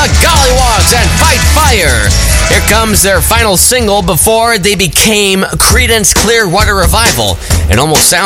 The Gollywogs and Fight Fire. Here comes their final single before they became Creedence Clearwater Revival. It almost sounds